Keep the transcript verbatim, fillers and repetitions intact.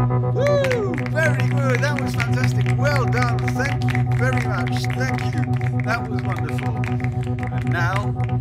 Woo! Very good. That was fantastic. Well done. Thank you very much. Thank you. That was wonderful. And now